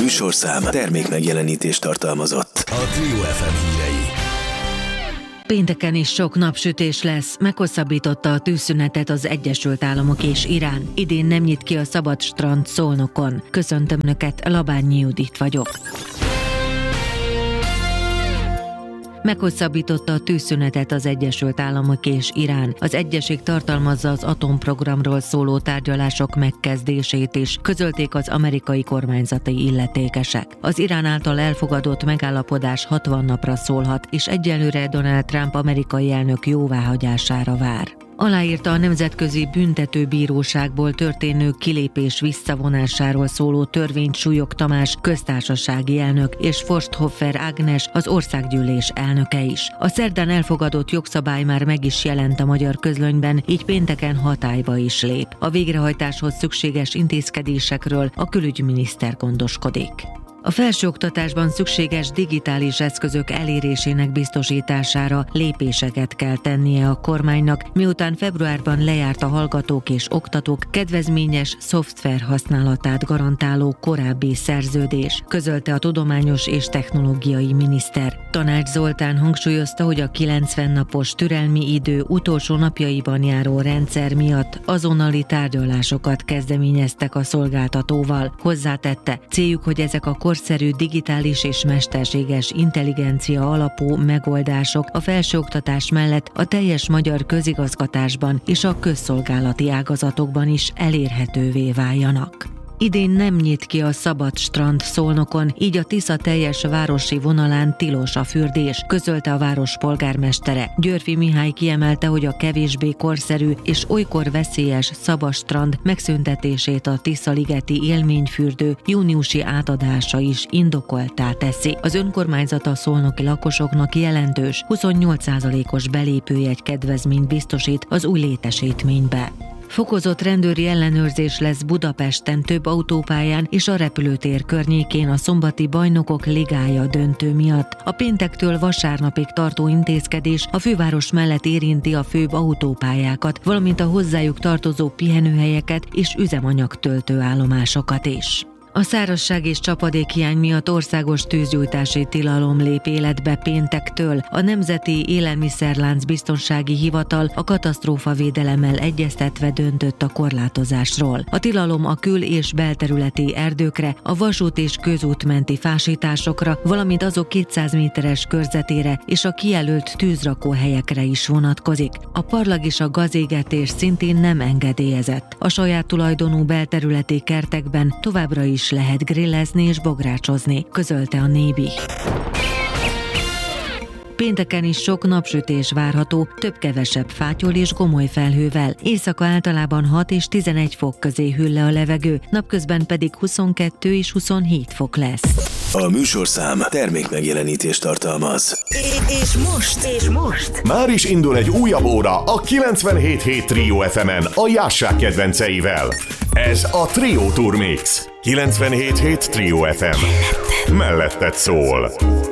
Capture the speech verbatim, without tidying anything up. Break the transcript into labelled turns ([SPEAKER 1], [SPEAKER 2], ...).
[SPEAKER 1] műsorszám termék megjelenítést tartalmazott. A Trio ef em hírei.
[SPEAKER 2] Pénteken is sok napsütés lesz, meghosszabbította a tűzszünetet az Egyesült Államok és Irán. Idén nem nyit ki a szabad strand Szolnokon. Köszöntöm Önöket, Labányi Judit vagyok. Meghosszabbította a tűzszünetet az Egyesült Államok és Irán. Az egyezség tartalmazza az atomprogramról szóló tárgyalások megkezdését is, közölték az amerikai kormányzati illetékesek. Az Irán által elfogadott megállapodás hatvan napra szólhat, és egyelőre Donald Trump amerikai elnök jóváhagyására vár. Aláírta a Nemzetközi Büntetőbíróságból történő kilépés visszavonásáról szóló törvényt Súlyog Tamás köztársasági elnök és Forsthofer Ágnes az országgyűlés elnöke is. A szerdán elfogadott jogszabály már meg is jelent a magyar közlönyben, így pénteken hatályba is lép. A végrehajtáshoz szükséges intézkedésekről a külügyminiszter gondoskodik. A felsőoktatásban szükséges digitális eszközök elérésének biztosítására lépéseket kell tennie a kormánynak, miután februárban lejárt a hallgatók és oktatók kedvezményes szoftver használatát garantáló korábbi szerződés, közölte a tudományos és technológiai miniszter. Tanács Zoltán hangsúlyozta, hogy a kilencven napos türelmi idő utolsó napjaiban járó rendszer miatt azonnali tárgyalásokat kezdeményeztek a szolgáltatóval. Hozzátette, céljuk, hogy ezek a korszerű digitális és mesterséges intelligencia alapú megoldások a felsőoktatás mellett a teljes magyar közigazgatásban és a közszolgálati ágazatokban is elérhetővé váljanak. Idén nem nyit ki a szabad strand Szolnokon, így a Tisza teljes városi vonalán tilos a fürdés, közölte a város polgármestere. Györfi Mihály kiemelte, hogy a kevésbé korszerű és olykor veszélyes szabad strand megszüntetését a Tisza-ligeti élményfürdő júniusi átadása is indokolttá teszi. Az önkormányzat a szolnoki lakosoknak jelentős huszonnyolc százalékos belépőjegy kedvezményt biztosít az új létesítménybe. Fokozott rendőri ellenőrzés lesz Budapesten több autópályán és a repülőtér környékén a szombati Bajnokok Ligája döntő miatt. A péntektől vasárnapig tartó intézkedés a főváros mellett érinti a főbb autópályákat, valamint a hozzájuk tartozó pihenőhelyeket és üzemanyagtöltőállomásokat is. A szárazság és csapadékhiány miatt országos tűzgyújtási tilalom lép életbe péntektől. A Nemzeti Élelmiszerlánc Biztonsági Hivatal a katasztrófavédelemmel egyeztetve döntött a korlátozásról. A tilalom a kül- és belterületi erdőkre, a vasút és közút menti fásításokra, valamint azok kétszáz méteres körzetére és a kijelölt tűzrakóhelyekre is vonatkozik. A parlag és a gazégetés szintén nem engedélyezett. A saját tulajdonú belterületi kertekben továbbra is lehet grillezni és bográcsozni, közölte a Nébi. Pénteken is sok napsütés várható, több-kevesebb fátyol és gomoly felhővel. Éjszaka általában hat és tizenegy fok közé hűl le a levegő, napközben pedig huszonkettő és huszonhét fok lesz.
[SPEAKER 1] A műsorszám termék megjelenítést tartalmaz.
[SPEAKER 3] És most, és most.
[SPEAKER 4] Már is indul egy újabb óra a kilencvenhét hét Trio ef emen a Jássák kedvenceivel. Ez a Trio Tour Mix. kilencvenhét hét Trio ef em. Melletted szól.